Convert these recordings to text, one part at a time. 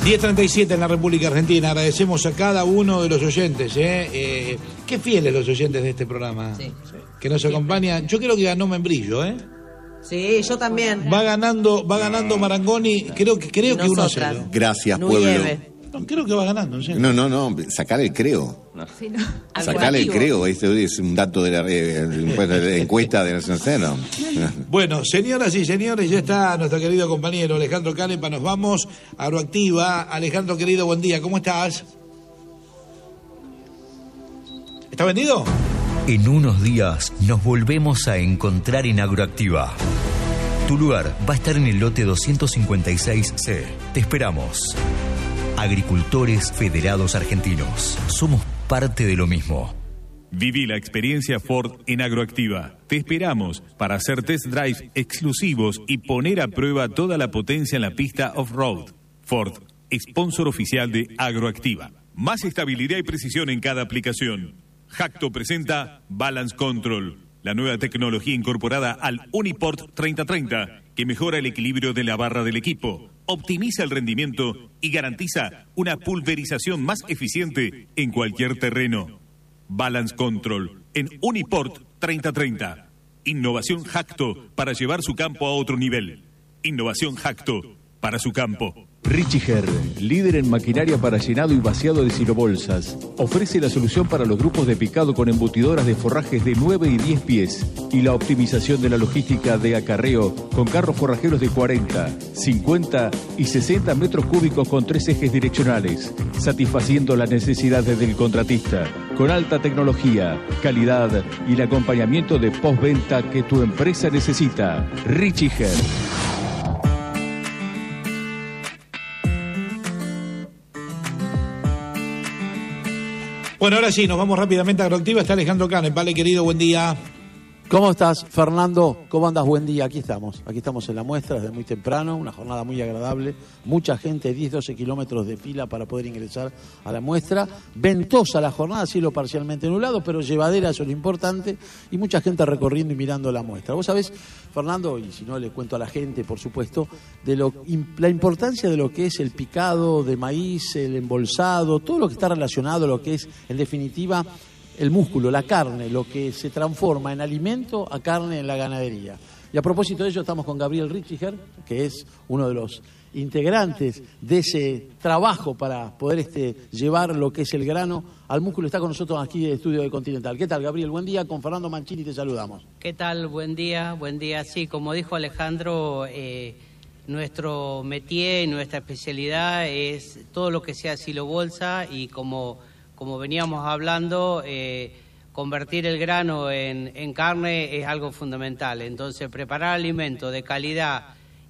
10:37 en la República Argentina. Agradecemos a cada uno de los oyentes. Qué fieles los oyentes de este programa. Sí. Que nos acompañan. Yo creo que ganó Membrillo, ¿eh? Sí, yo también. Va ganando Marangoni, creo que 1-0. Gracias, no pueblo. lleve. No, creo que va ganando, ¿en serio? No, sacar el creo. Sí, no. Sacar el creo, este es un dato de la encuesta de Nación Cero. Bueno, señoras y señores, ya está nuestro querido compañero Alejandro Canepa. Nos vamos a Agroactiva. Alejandro, querido, buen día. ¿Cómo estás? ¿Está vendido? En unos días nos volvemos a encontrar en Agroactiva. Tu lugar va a estar en el lote 256C. Te esperamos. Agricultores Federados Argentinos. Somos parte de lo mismo. Viví la experiencia Ford en Agroactiva. Te esperamos para hacer test drive exclusivos y poner a prueba toda la potencia en la pista off-road. Ford, sponsor oficial de Agroactiva. Más estabilidad y precisión en cada aplicación. Jacto presenta Balance Control, la nueva tecnología incorporada al Uniport 3030, que mejora el equilibrio de la barra del equipo, optimiza el rendimiento y garantiza una pulverización más eficiente en cualquier terreno. Balance Control en Uniport 3030. Innovación Jacto para llevar su campo a otro nivel. Innovación Jacto para su campo. Richiger, líder en maquinaria para llenado y vaciado de silobolsas, ofrece la solución para los grupos de picado con embutidoras de forrajes de 9 y 10 pies y la optimización de la logística de acarreo con carros forrajeros de 40, 50 y 60 metros cúbicos con 3 ejes direccionales, satisfaciendo las necesidades del contratista, con alta tecnología, calidad y el acompañamiento de postventa que tu empresa necesita. Richiger. Bueno, ahora sí, nos vamos rápidamente a Agroactiva. Está Alejandro Canepa. Vale, querido, buen día. ¿Cómo estás, Fernando? ¿Cómo andas? Buen día. Aquí estamos en la muestra desde muy temprano, una jornada muy agradable. Mucha gente, 10-12 kilómetros de fila para poder ingresar a la muestra. Ventosa la jornada, cielo parcialmente nublado, pero llevadera, eso es lo importante. Y mucha gente recorriendo y mirando la muestra. Vos sabés, Fernando, y si no le cuento a la gente, por supuesto, de la importancia de lo que es el picado de maíz, el embolsado, todo lo que está relacionado a lo que es, en definitiva, el músculo, la carne, lo que se transforma en alimento a carne en la ganadería. Y a propósito de ello estamos con Gabriel Richiger, que es uno de los integrantes de ese trabajo para poder llevar lo que es el grano al músculo. Está con nosotros aquí en el estudio de Continental. ¿Qué tal, Gabriel? Buen día, con Fernando Mancini te saludamos. ¿Qué tal? Buen día. Sí, como dijo Alejandro, nuestro métier, nuestra especialidad es todo lo que sea silobolsa y como veníamos hablando, convertir el grano en carne es algo fundamental. Entonces, preparar alimentos de calidad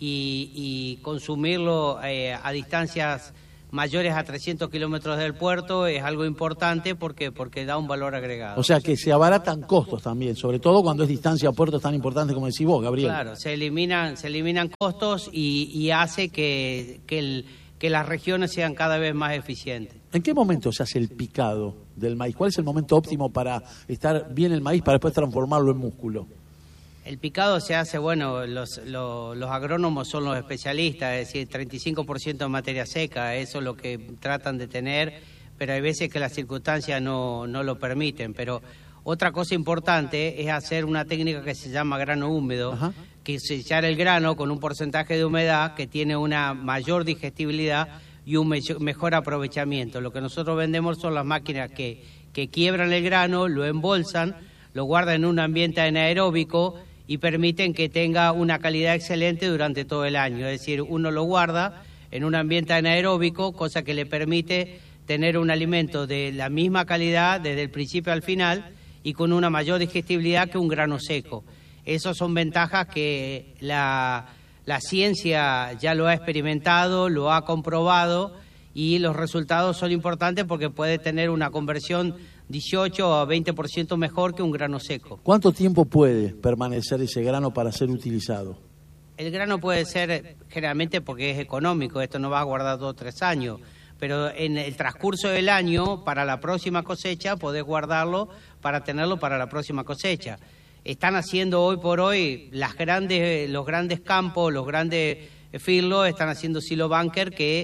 y consumirlo a distancias mayores a 300 kilómetros del puerto es algo importante porque da un valor agregado. O sea, que se abaratan costos también, sobre todo cuando es distancia a puertos tan importante como decís vos, Gabriel. Claro, se eliminan costos y hace que las regiones sean cada vez más eficientes. ¿En qué momento se hace el picado del maíz? ¿Cuál es el momento óptimo para estar bien el maíz para después transformarlo en músculo? El picado se hace, los agrónomos son los especialistas, es decir, 35% de materia seca, eso es lo que tratan de tener, pero hay veces que las circunstancias no lo permiten. Pero otra cosa importante es hacer una técnica que se llama grano húmedo, Ajá. que es echar el grano con un porcentaje de humedad que tiene una mayor digestibilidad y un mejor aprovechamiento. Lo que nosotros vendemos son las máquinas que quiebran el grano, lo embolsan, lo guardan en un ambiente anaeróbico y permiten que tenga una calidad excelente durante todo el año. Es decir, uno lo guarda en un ambiente anaeróbico, cosa que le permite tener un alimento de la misma calidad desde el principio al final y con una mayor digestibilidad que un grano seco. Esas son ventajas que la ciencia ya lo ha experimentado, lo ha comprobado y los resultados son importantes porque puede tener una conversión 18 a 20% mejor que un grano seco. ¿Cuánto tiempo puede permanecer ese grano para ser utilizado? El grano puede ser, generalmente porque es económico, esto no va a guardar 2 o 3 años, pero en el transcurso del año, para la próxima cosecha, podés guardarlo para tenerlo para la próxima cosecha. Están haciendo hoy por hoy los grandes campos, los grandes filos, están haciendo silo bunker que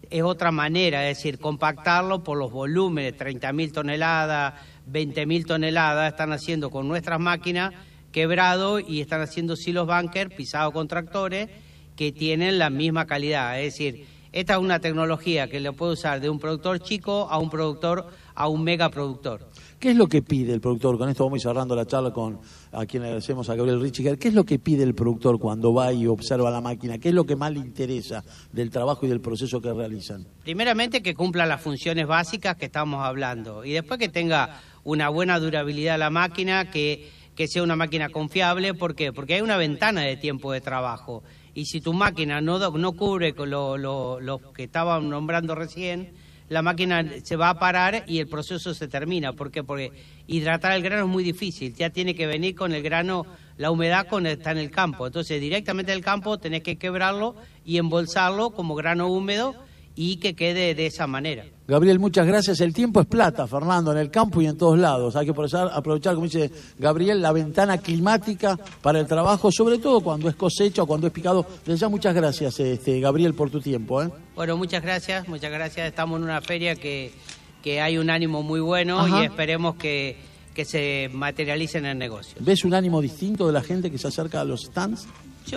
es otra manera, es decir, compactarlo por los volúmenes, 30.000 toneladas, 20.000 toneladas, están haciendo con nuestras máquinas quebrado y están haciendo silos bunker pisados con tractores que tienen la misma calidad. Es decir, esta es una tecnología que le puede usar de un productor chico a un productor, a un megaproductor. ¿Qué es lo que pide el productor? Con esto vamos cerrando la charla con a quien agradecemos a Gabriel Richiger. ¿Qué es lo que pide el productor cuando va y observa la máquina? ¿Qué es lo que más le interesa del trabajo y del proceso que realizan? Primeramente que cumpla las funciones básicas que estamos hablando y después que tenga una buena durabilidad la máquina, que sea una máquina confiable. ¿Por qué? Porque hay una ventana de tiempo de trabajo y si tu máquina no cubre con lo que estaban nombrando recién, la máquina se va a parar y el proceso se termina. ¿Por qué? Porque hidratar el grano es muy difícil, ya tiene que venir con el grano, la humedad está en el campo. Entonces directamente del campo tenés que quebrarlo y embolsarlo como grano húmedo y que quede de esa manera. Gabriel, muchas gracias. El tiempo es plata, Fernando, en el campo y en todos lados. Hay que aprovechar, como dice Gabriel, la ventana climática para el trabajo, sobre todo cuando es cosecha o cuando es picado. Ya muchas gracias, Gabriel, por tu tiempo. Bueno, muchas gracias. Estamos en una feria que hay un ánimo muy bueno. Ajá. Y esperemos que se materialice en el negocio. ¿Ves un ánimo distinto de la gente que se acerca a los stands?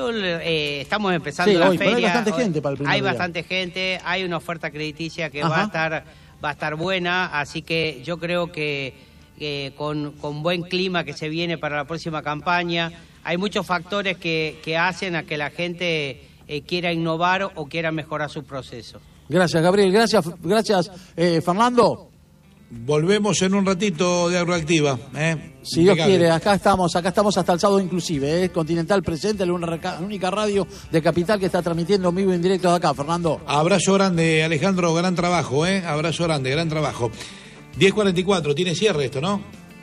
Estamos empezando la feria. Pero hay bastante gente para el primer día. Bastante gente, hay una oferta crediticia que va a estar buena, así que yo creo que con buen clima que se viene para la próxima campaña, hay muchos factores que hacen a que la gente quiera innovar o quiera mejorar su proceso. Gracias, Gabriel. Gracias, Fernando. Volvemos en un ratito de Agroactiva. Si Dios quiere, acá estamos hasta el sábado inclusive. Continental presente, la única radio de Capital que está transmitiendo en vivo y en directo de acá, Fernando. Abrazo grande, Alejandro, gran trabajo, abrazo grande, gran trabajo. 10:44, tiene cierre esto, ¿no?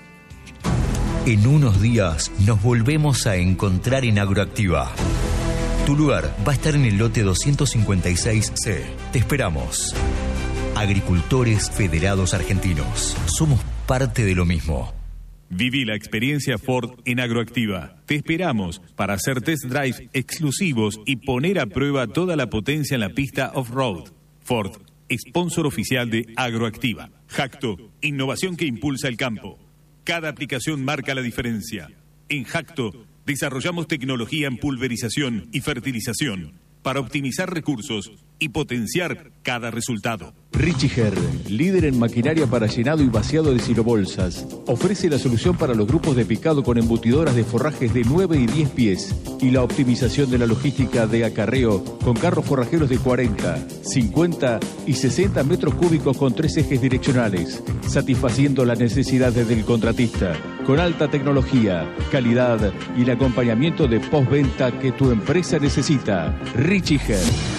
En unos días nos volvemos a encontrar en Agroactiva. Tu lugar va a estar en el lote 256C. Te esperamos. Agricultores Federados Argentinos. Somos parte de lo mismo. Viví la experiencia Ford en Agroactiva. Te esperamos para hacer test drives exclusivos y poner a prueba toda la potencia en la pista off-road. Ford, sponsor oficial de Agroactiva. Jacto, innovación que impulsa el campo. Cada aplicación marca la diferencia. En Jacto, desarrollamos tecnología en pulverización y fertilización para optimizar recursos y potenciar cada resultado. Richiger, líder en maquinaria para llenado y vaciado de silobolsas, ofrece la solución para los grupos de picado con embutidoras de forrajes de 9 y 10 pies y la optimización de la logística de acarreo con carros forrajeros de 40, 50 y 60 metros cúbicos con 3 ejes direccionales, satisfaciendo las necesidades del contratista, con alta tecnología, calidad y el acompañamiento de postventa que tu empresa necesita. Richiger.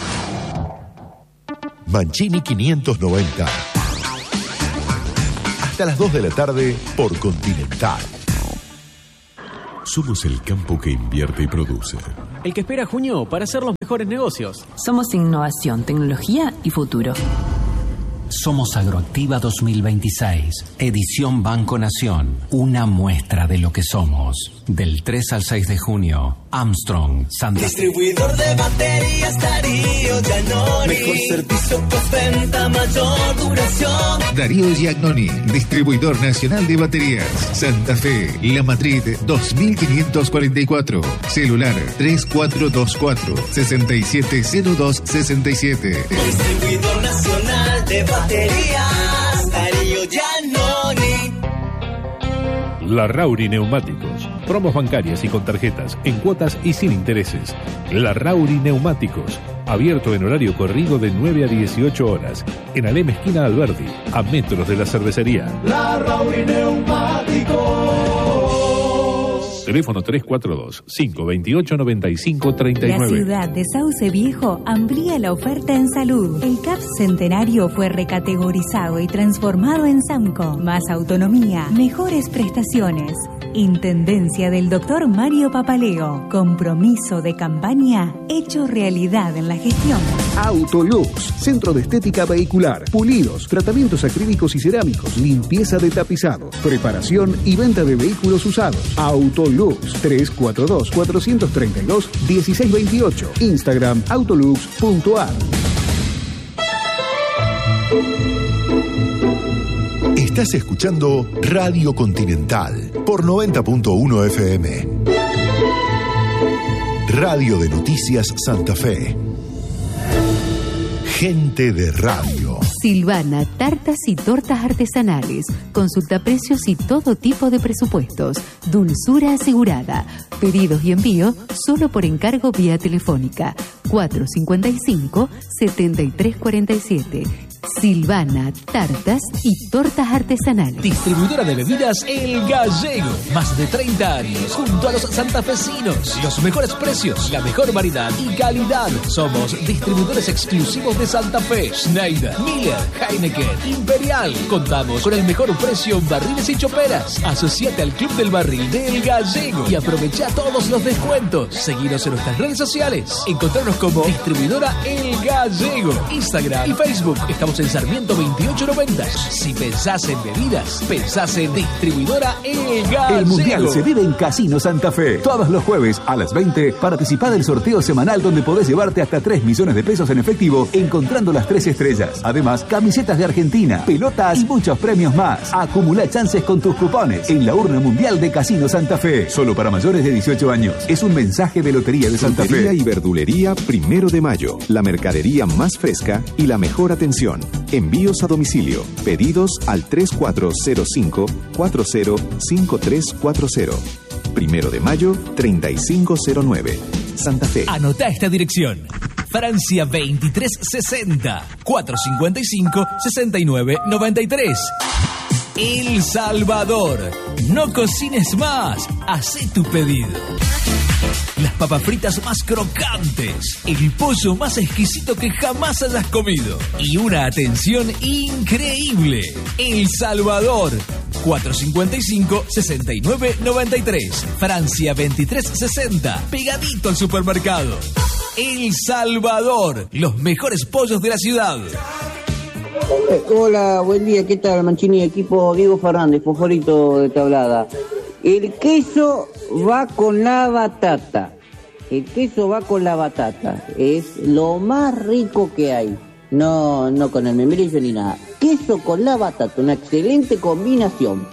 Mancini 590. Hasta las 2 de la tarde por Continental. Somos el campo que invierte y produce. El que espera junio para hacer los mejores negocios. Somos innovación, tecnología y futuro. Somos Agroactiva 2026, edición Banco Nación, una muestra de lo que somos. Del 3 al 6 de junio, Armstrong, Santa Fe. Distribuidor de baterías Darío Giannoni. Mejor servicio, postventa, mayor duración. Darío Giannoni, distribuidor nacional de baterías. Santa Fe, La Madrid 2544. Celular 3424-670267. Distribuidor nacional de baterías Darío Giannoni. La Rauri Neumáticos. Promos bancarias y con tarjetas, en cuotas y sin intereses. La Rauri Neumáticos. Abierto en horario corrido de 9 a 18 horas. En Alem esquina Alberdi, a metros de la cervecería. La Rauri Neumáticos. Teléfono 342-528-9539. La ciudad de Sauce Viejo amplía la oferta en salud. El CAPS Centenario fue recategorizado y transformado en SAMCO. Más autonomía, mejores prestaciones. Intendencia del Dr. Mario Papaleo. Compromiso de campaña hecho realidad en la gestión. Autolux, centro de estética vehicular, pulidos, tratamientos acrílicos y cerámicos, limpieza de tapizados, preparación y venta de vehículos usados. Autolux, 342-432-1628. Instagram, autolux.ar. Estás escuchando Radio Continental por 90.1 FM. Radio de Noticias Santa Fe. Gente de radio. Silvana, tartas y tortas artesanales. Consulta precios y todo tipo de presupuestos. Dulzura asegurada. Pedidos y envío solo por encargo vía telefónica. 455-7347. Silvana, tartas y tortas artesanales. Distribuidora de bebidas El Gallego. Más de 30 años junto a los santafesinos. Los mejores precios, la mejor variedad y calidad. Somos distribuidores exclusivos de Santa Fe. Schneider, Miller, Heineken, Imperial. Contamos con el mejor precio en barriles y choperas. Asociate al Club del Barril de El Gallego y aprovecha todos los descuentos. Seguinos en nuestras redes sociales. Encontrarnos como distribuidora El Gallego. Instagram y Facebook. Estamos en Sarmiento 2890. Si pensás en bebidas, pensás en distribuidora El Gallego. El Mundial se vive en Casino Santa Fe. Todos los jueves a las 20 participá del sorteo semanal donde podés llevarte hasta 3 millones de pesos en efectivo encontrando las 3 estrellas. Además, camisetas de Argentina, pelotas y muchos premios más. Acumulá chances con tus cupones en la urna mundial de Casino Santa Fe. Solo para mayores de 18 años. Es un mensaje de Lotería de Santa Frutería Fe. y verdulería 1 de mayo. La mercadería más fresca y la mejor atención. Envíos a domicilio. Pedidos al 3405-405340. 1 de mayo, 3509. Santa Fe. Anotá esta dirección. Francia 2360 455 6993. El Salvador. No cocines más. Hacé tu pedido. Las papas fritas más crocantes, el pollo más exquisito que jamás hayas comido y una atención increíble. El Salvador, 455-6993, Francia 2360, pegadito al supermercado. El Salvador, los mejores pollos de la ciudad. Hola, buen día, ¿qué tal, Mancini? Equipo Diego Fernández, Fosforito de Tablada. El queso va con la batata. El queso va con la batata. Es lo más rico que hay. No con el membrillo ni nada. Queso con la batata, una excelente combinación.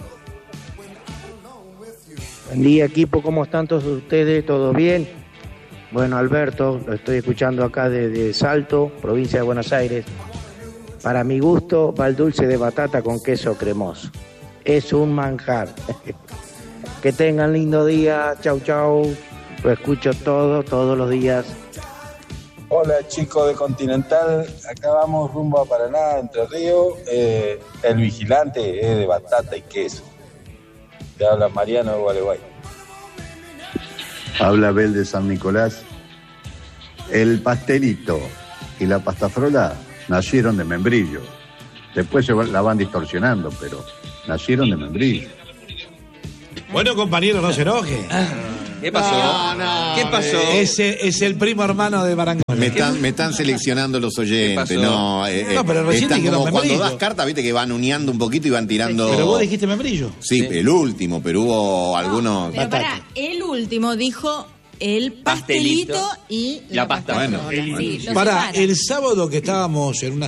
Buen día, equipo, ¿cómo están todos ustedes? ¿Todo bien? Bueno, Alberto, lo estoy escuchando acá desde Salto, provincia de Buenos Aires. Para mi gusto va el dulce de batata con queso cremoso. Es un manjar. Que tengan lindo día, chau chau. Lo escucho todos los días. Hola chicos de Continental, acá vamos rumbo a Paraná, Entre Ríos. El vigilante es de batata y queso. Te habla Mariano de Gualeguay. Habla Abel de San Nicolás. El pastelito y la pastafrola nacieron de membrillo. Después se la van distorsionando, pero nacieron de membrillo. Bueno, compañero, no se enoje. ¿Qué pasó? ¿Qué pasó? Ese es el primo hermano de Barangón. Me están seleccionando los oyentes. No, pero recién están dijeron como cuando membrillo. das cartas, viste que van uneando un poquito y van tirando. Pero vos dijiste membrillo. Sí, el último, pero hubo algunos. Pero pará, el último dijo el pastelito y la pasta. Bueno, Sí, lo Pará, separan. el sábado que estábamos en una